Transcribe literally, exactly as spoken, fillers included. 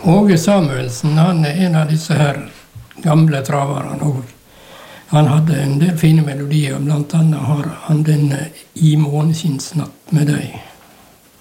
Åge Samuelsen, han er en av disse her gamle traverne. Og han hadde en del fine melodier, blant annet har han den I måneskinsnatt med deg.